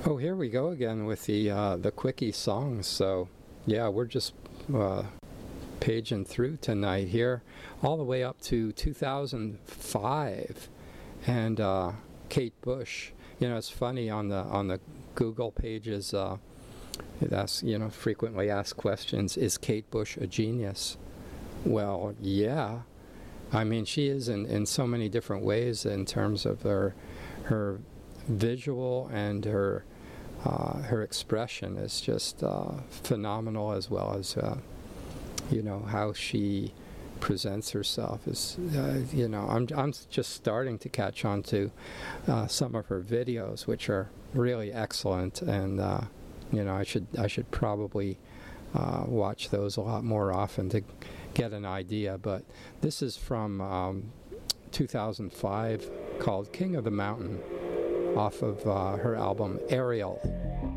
Oh, here we go again with the quickie songs. So, yeah, we're just paging through tonight here, all the way up to 2005, and Kate Bush. You know, it's funny on the Google pages. It asks, frequently asked questions. Is Kate Bush a genius? Well, yeah. I mean, she is in so many different ways in terms of her visual, and her expression is just phenomenal, as well as how she presents herself is I'm just starting to catch on to some of her videos, which are really excellent, and I should probably watch those a lot more often to get an idea. But this is from 2005, called King of the Mountain, off of her album Ariel.